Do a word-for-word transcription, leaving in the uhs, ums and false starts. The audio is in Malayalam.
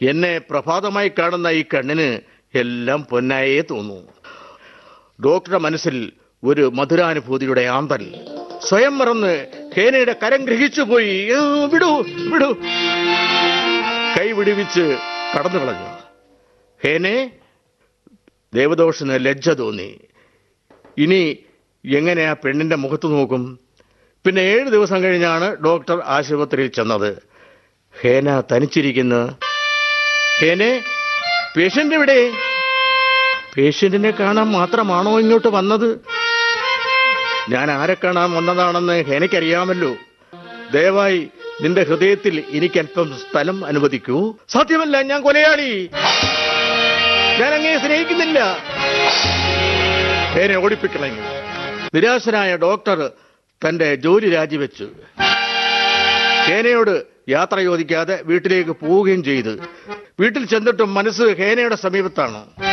എന്നെ പ്രഭാതമായി കാണുന്ന ഈ കണ്ണിന് എല്ലാം പൊന്നായേ തോന്നൂ. ഡോക്ടറുടെ മനസ്സിൽ ഒരു മധുരാനുഭൂതിയുടെ ആന്തൽ. സ്വയം മറന്ന് ഹേനയുടെ കരം ഗ്രഹിച്ചു പോയി. വിടൂ വിടൂ കൈ വിടുവിച്ച് കടന്നു കളഞ്ഞു. ഹേനെ, ദേവദോഷന് ലജ്ജ തോന്നി. ഇനി എങ്ങനെ ആ പെണ്ണിന്റെ മുഖത്ത് നോക്കും? പിന്നെ ഏഴ് ദിവസം കഴിഞ്ഞാണ് ഡോക്ടർ ആശുപത്രിയിൽ ചെന്നത്. ഹേന തനിച്ചിരിക്കുന്നു. ഹേനെ, പേഷ്യന്റ് എവിടെ? പേഷ്യന്റിനെ കാണാൻ മാത്രമാണോ ഇങ്ങോട്ട് വന്നത്? ഞാൻ ആരെ കാണാൻ വന്നതാണെന്ന് ഹേനയ്ക്കറിയാമല്ലോ. ദയവായി നിന്റെ ഹൃദയത്തിൽ എനിക്കല്പം സ്ഥലം അനുവദിക്കൂ. സാധ്യമല്ല, ഞാൻ കൊലയാളി. ഞാൻ അങ്ങയെ സ്നേഹിക്കുന്നില്ല. ഹേനെ ഓടിപ്പിക്കളഞ്ഞു. നിരാശനായ ഡോക്ടർ തന്റെ ജോലി രാജിവെച്ചു. ഹേനയോട് യാത്ര ചോദിക്കാതെ വീട്ടിലേക്ക് പോവുകയും ചെയ്തു. വീട്ടിൽ ചെന്നിട്ടും മനസ്സ് ഹേനയുടെ സമീപത്താണ്.